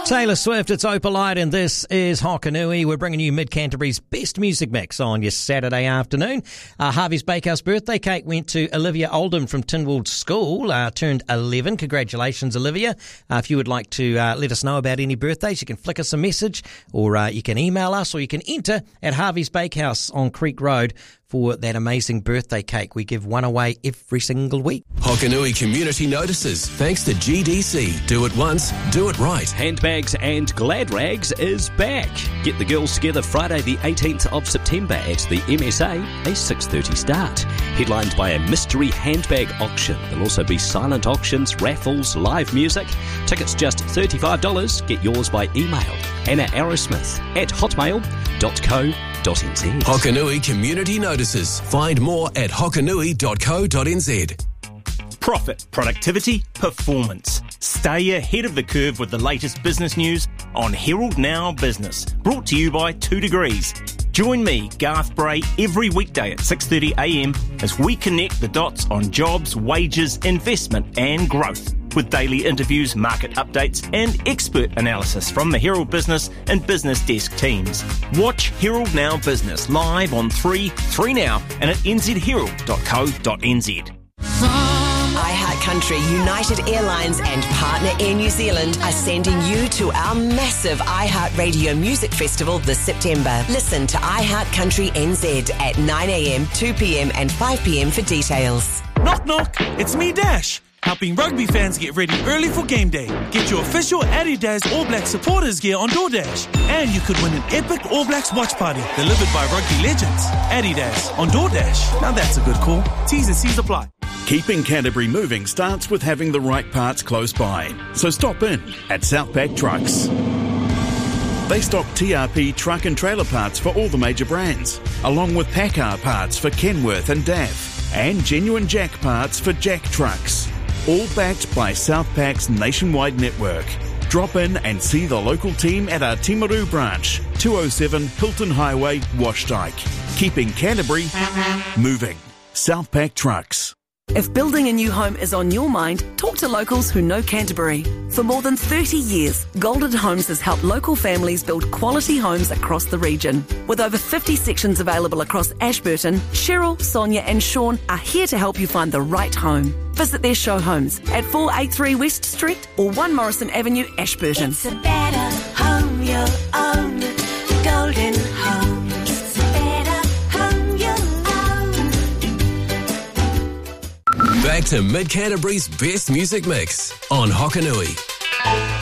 Taylor Swift, it's Opalite, and this is Hokanui. We're bringing you Mid-Canterbury's best music mix on your Saturday afternoon. Harvey's Bakehouse birthday cake went to Olivia Oldham from Tynwald School, turned 11. Congratulations, Olivia. If you would like to let us know about any birthdays, you can flick us a message, or you can email us, or you can enter at Harvey's Bakehouse on Creek Road for that amazing birthday cake. We give one away every single week. Hokanui Community Notices, thanks to GDC. Do it once, do it right. Handbags and Glad Rags is back. Get the girls together Friday the 18th of September at the MSA, a 6:30 start. Headlined by a mystery handbag auction. There'll also be silent auctions, raffles, live music. Tickets just $35. Get yours by email. Anna Arrowsmith at hotmail.co.nz. Hokanui Community Notices. Find more at hokanui.co.nz. Profit, productivity, performance. Stay ahead of the curve with the latest business news on Herald Now Business. Brought to you by 2 Degrees. Join me, Garth Bray, every weekday at 6:30am as we connect the dots on jobs, wages, investment and growth. With daily interviews, market updates and expert analysis from the Herald Business and Business Desk teams. Watch Herald Now Business live on 3 Now and at nzherald.co.nz. iHeartCountry, United Airlines and Partner Air New Zealand are sending you to our massive iHeartRadio Music Festival this September. Listen to iHeartCountry NZ at 9am, 2pm and 5pm for details. Knock knock, it's me Dash, helping rugby fans get ready early for game day. Get your official Adidas All Blacks supporters gear on DoorDash. And you could win an epic All Blacks watch party delivered by rugby legends. Adidas on DoorDash. Now that's a good call. T's and C's apply. Keeping Canterbury moving starts with having the right parts close by. So stop in at Southpack Trucks. They stock TRP truck and trailer parts for all the major brands, along with PACCAR parts for Kenworth and DAF, and genuine Jack parts for Jack trucks. All backed by Southpack's nationwide network. Drop in and see the local team at our Timaru branch, 207 Hilton Highway, Washdyke. Keeping Canterbury moving. Southpack Trucks. If building a new home is on your mind, talk to locals who know Canterbury. For more than 30 years, Golden Homes has helped local families build quality homes across the region. With over 50 sections available across Ashburton, Cheryl, Sonia and Sean are here to help you find the right home. Visit their show homes at 483 West Street or 1 Morrison Avenue, Ashburton. It's a better home you'll own. Golden Homes. Back to Mid-Canterbury's best music mix on Hokanui.